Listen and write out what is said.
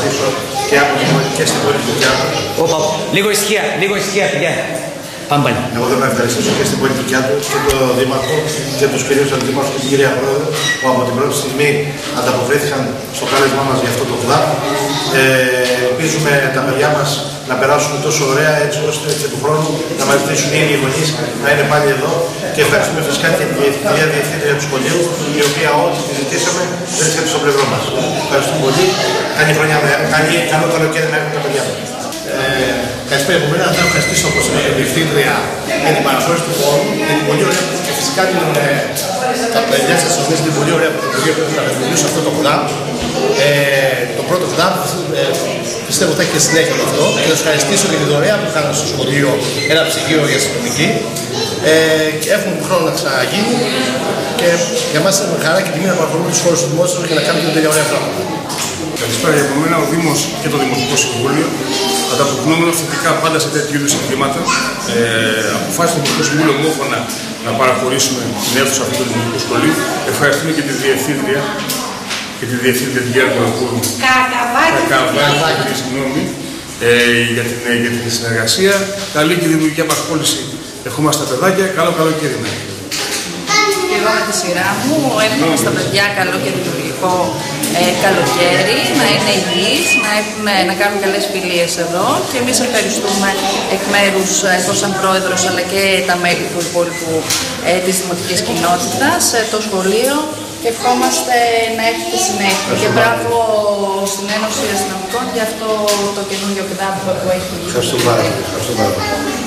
ευχαριστήσω και στην πολιτική του. Λίγο ησυχία, παιδιά. Πάμε πάλι. Εγώ θέλω να ευχαριστήσω και στην πολιτική του και τον Δήμαρχο και τους κυρίους αντιδήμαρχους και την κυρία Πρόεδρο που από την πρώτη στιγμή ανταποκρίθηκαν στο κάλεσμά μας για αυτό το ΚΔΑΠ. Ελπίζουμε τα παιδιά μας να περάσουν τόσο ωραία έτσι ώστε και του χρόνου να μας ζητήσουν οι ίδιοι γονείς να είναι πάλι εδώ. Και ευχαριστούμε φυσικά και την κυρία Διευθύντρια του σχολείου, η οποία ό,τι τη ζητήσαμε βρίσκεται στο πλευρό μας. Ευχαριστούμε πολύ. Καλό καλοκαίρι να έχουμε τα παιδιά μας. Καλησπέρα από μένα. Θα ευχαριστήσω όπως είναι η Διευθύντρια για την παραχώρηση του χώρου, για την πολύ ωραία και φυσικά τα παιδιά σας οδηγούν την πολύ ωραία πρωτοβουλία που έχουν να δημιουργήσουν αυτό το ΚΔΑΠ. Το πρώτο ΚΔΑΠ πιστεύω θα έχει και συνέχεια με αυτό. Και θα σας ευχαριστήσω για τη δωρεά που κάνατε στο σχολείο ένα ψυγείο για αστυνομική. Έχουμε χρόνο να ξαναγίνει και για μας είναι χαρά και τιμή να παρακολουθούμε τους χώρους του δημόσιου και να κάνουμε και τέτοια ωραία πράγματα. Καλησπέρα από μένα. Ο Δήμος και το Δημοτικό Συμβούλιο ανταποκρινόμενο θετικά πάντα σε τέτοιου είδους εγκλήματα. Αποφάσισε το Δημοτικό Συμβούλιο ομόφωνα να παραχωρήσουμε την αίθουσα αυτού του Δημοτικού Σχολείου. Ευχαριστούμε και τη Διευθύντρια και τη Διευθύντρια την κυρία Κολοκούρου για την συνεργασία. Καλή και δημιουργική απασχόληση ευχόμαστε στα παιδάκια. Καλό καλοκαίρι να έχετε. Και εγώ με τη σειρά μου εύχομαι στα παιδιά καλό και δημιουργικό καλοκαίρι, να είναι υγιείς, να κάνουν καλές φιλίες εδώ και εμείς ευχαριστούμε εκ μέρους εγώ σαν πρόεδρος αλλά και τα μέλη του υπόλοιπου της δημοτικής κοινότητας, το σχολείο και ευχόμαστε να έχετε συνέχεια και μπράβο στην Ένωση Αστυνομικών για αυτό το καινούργιο ΚΔΑΠ που έχει. Ευχαριστούμε πάρα πολύ.